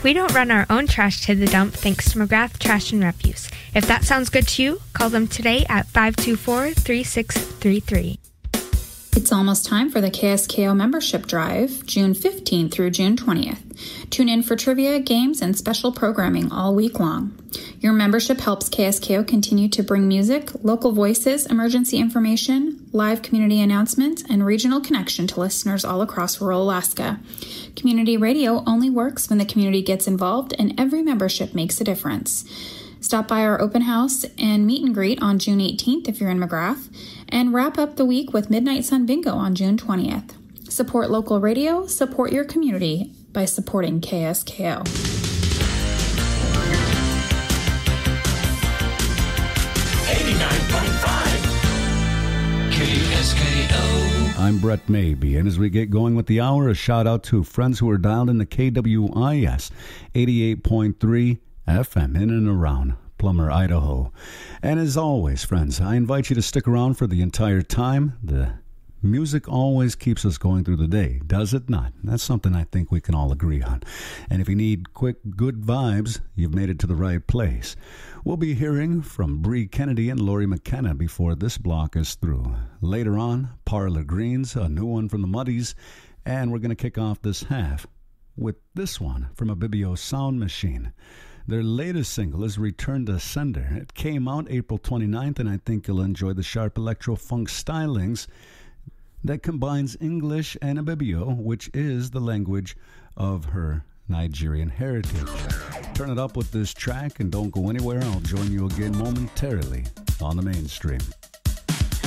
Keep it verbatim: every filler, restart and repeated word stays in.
We don't run our own trash to the dump thanks to McGrath Trash and Refuse. If that sounds good to you, call them today at five two four, three six three three. It's almost time for the K S K O membership drive, June fifteenth through June twentieth. Tune in for trivia, games, and special programming all week long. Your membership helps K S K O continue to bring music, local voices, emergency information, live community announcements, and regional connection to listeners all across rural Alaska. Community radio only works when the community gets involved, and every membership makes a difference. Stop by our open house and meet and greet on June eighteenth if you're in McGrath, and wrap up the week with Midnight Sun Bingo on June twentieth. Support local radio, support your community by supporting K S K O. eighty-nine point five K S K O. I'm Brett Maybe, and as we get going with the hour, a shout out to friends who are dialed in the K W I S eighty-eight point three F M in and around Plummer, Idaho. And as always, friends, I invite you to stick around for the entire time. The music always keeps us going through the day, does it not? That's something I think we can all agree on. And if you need quick, good vibes, you've made it to the right place. We'll be hearing from Bree Kennedy and Lori McKenna before this block is through. Later on, Parlor Greens, a new one from the Muddies, and we're going to kick off this half with this one from Abibio Sound Machine. Their latest single is Return to Sender. It came out April twenty-ninth, and I think you'll enjoy the sharp electro-funk stylings that combines English and Abibio, which is the language of her Nigerian heritage. Turn it up with this track and don't go anywhere. I'll join you again momentarily on the mainstream.